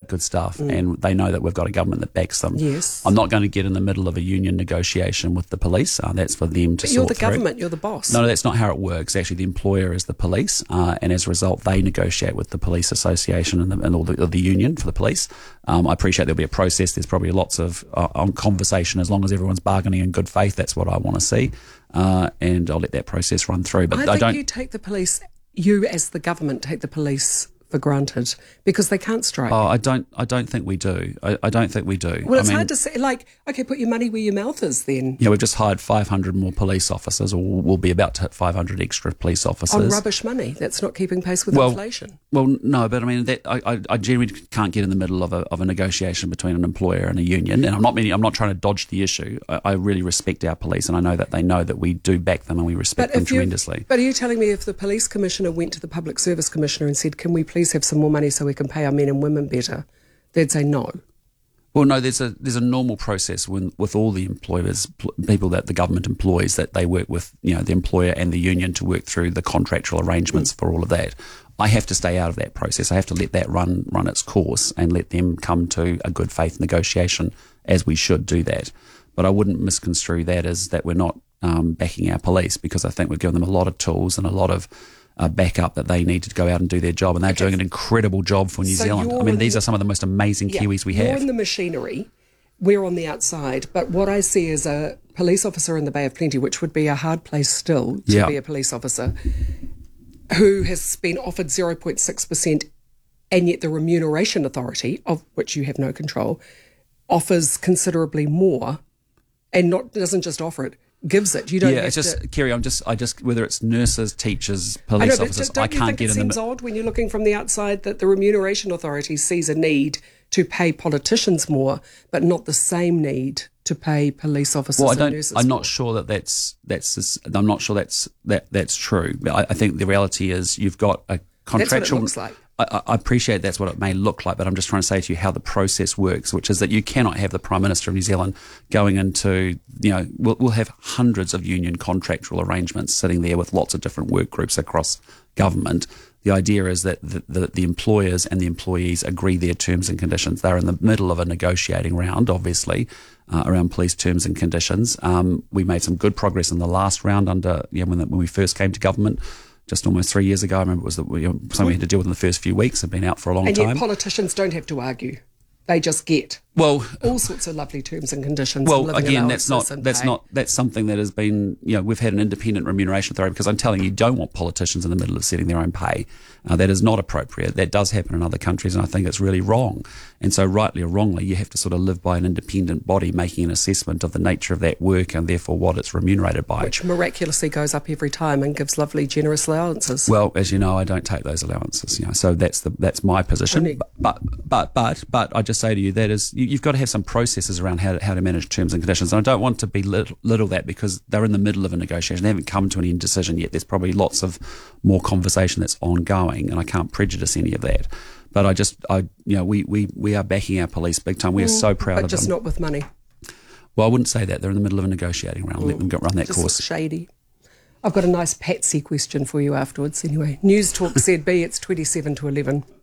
good stuff, and they know that we've got a government that backs them. Yes. I'm not going to get in the middle of a union negotiation with the police. That's for them to But you're sort the through. government, you're the boss. No, that's not how it works. Actually, the employer is the police, and as a result, they negotiate with the police association and all the union for the police. I appreciate there'll be a process. There's probably lots of on conversation. As long as everyone's bargaining in good faith, that's what I want to see, and I'll let that process run through. But I think you take the police, you as the government take the police for granted because they can't strike. I don't think we do. I don't think we do. Well, it's hard to say. Like, okay, put your money where your mouth is. Then. Yeah, we've just hired 500 more police officers, or we'll be about to hit 500 extra police officers On rubbish money. That's not keeping pace with inflation. Well, no, but I mean, I generally can't get in the middle of a negotiation between an employer and a union, and I'm not trying to dodge the issue. I really respect our police, and I know that they know that we do back them and we respect them tremendously. But are you telling me if the police commissioner went to the public service commissioner and said, "Can we please have some more money so we can pay our men and women better," they'd say no? Well, no, there's a normal process with all the employers, people that the government employs, that they work with, the employer and the union to work through the contractual arrangements for all of that. I have to stay out of that process. I have to let that run its course and let them come to a good faith negotiation, as we should do that. But I wouldn't misconstrue that as that we're not backing our police, because I think we've given them a lot of tools and a lot of backup that they need to go out and do their job, and they're doing an incredible job for New Zealand. I mean, these are some of the most amazing Kiwis we have. You're in the machinery, we're on the outside, but what I see is a police officer in the Bay of Plenty, which would be a hard place still to be a police officer, who has been offered 0.6%, and yet the Remuneration Authority, of which you have no control, offers considerably more, and doesn't just offer it, gives it. You don't. Yeah, it's just Kerry. I just whether it's nurses, teachers, police officers, I can't get in them. It seems odd when you're looking from the outside that the Remuneration Authority sees a need to pay politicians more, but not the same need to pay police officers and nurses more. I'm not sure that's I'm not sure that's true. I think the reality is you've got a contractual. That's what it looks like. I appreciate that's what it may look like, but I'm just trying to say to you how the process works, which is that you cannot have the Prime Minister of New Zealand going into, we'll have hundreds of union contractual arrangements sitting there with lots of different work groups across government. The idea is that the employers and the employees agree their terms and conditions. They're in the middle of a negotiating round, obviously, around police terms and conditions. We made some good progress in the last round when we first came to government. Just almost 3 years ago, I remember it was something we had to deal with in the first few weeks. Have been out for a long time. And yet politicians don't have to argue; they just get all sorts of lovely terms and conditions. Well, and again, that's something that has been. We've had an independent remuneration authority, because I'm telling you, don't want politicians in the middle of setting their own pay. That is not appropriate. That does happen in other countries, and I think it's really wrong. And so, rightly or wrongly, you have to sort of live by an independent body making an assessment of the nature of that work and therefore what it's remunerated by. Which miraculously goes up every time and gives lovely, generous allowances. Well, as you know, I don't take those allowances. So that's my position. But I just say to you, that is, you've got to have some processes around how to manage terms and conditions. And I don't want to belittle that, because they're in the middle of a negotiation. They haven't come to any decision yet. There's probably lots of more conversation that's ongoing, and I can't prejudice any of that. But we are backing our police big time. We are so proud of them. But just not with money. Well, I wouldn't say that. They're in the middle of a negotiating round. Let them run that course. Just shady. I've got a nice Patsy question for you afterwards. Anyway, News Talk ZB, it's 27 to 11.